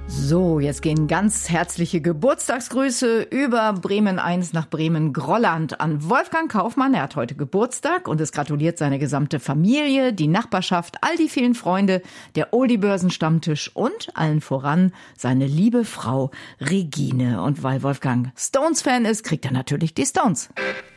So, jetzt gehen ganz herzliche Geburtstagsgrüße über Bremen 1 nach Bremen-Grolland an Wolfgang Kaufmann. Er hat heute Geburtstag und es gratuliert seine gesamte Familie, die Nachbarschaft, all die vielen Freunde, der Oldie-Börsen-Stammtisch und allen voran seine liebe Frau Regine. Und weil Wolfgang Stones-Fan ist, kriegt er natürlich die Stones.